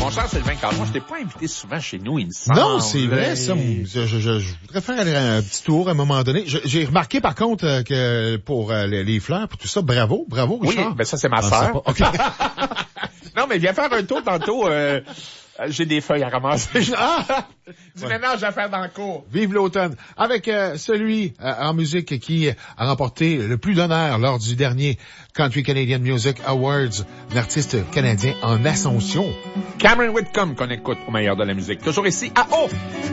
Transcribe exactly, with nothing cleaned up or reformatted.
mon cher Sylvain Caron, je t'ai pas invité souvent chez nous, il me semble. Non, c'est vrai, ça. Je, je, je, je voudrais faire un petit tour à un moment donné. Je, j'ai remarqué, par contre, euh, que pour euh, les, les fleurs, pour tout ça, bravo, bravo, Richard. Oui, ben ça, c'est ma Ah, sœur. okay. Non, mais viens faire un tour tantôt. Euh, j'ai des feuilles à ramasser. Ah! Du Ouais. ménage à faire dans le cours. Vive l'automne. Avec euh, celui euh, en musique qui a remporté le plus d'honneur lors du dernier Country Canadian Music Awards, un artiste canadien en ascension. Cameron Whitcomb qu'on écoute au meilleur de la musique. Toujours ici à O!